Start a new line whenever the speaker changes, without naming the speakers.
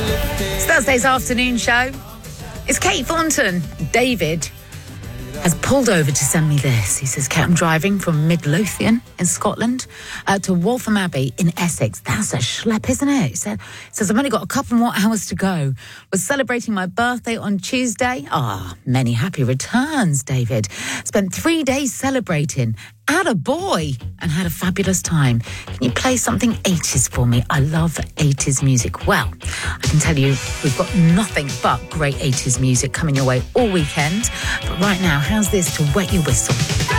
It's Thursday's afternoon show. It's Kate Thornton. David has pulled over to send me this. He says, Kate, I'm driving from Midlothian in Scotland to Waltham Abbey in Essex. That's a schlep, isn't it? He says, I've only got a couple more hours to go. Was celebrating my birthday on Tuesday. Many happy returns, David. Spent 3 days celebrating. Attaboy, and had a fabulous time. Can you play something 80s for me? I love 80s music. Well, I can tell you we've got nothing but great 80s music coming your way all weekend. But right now, how's this to wet your whistle?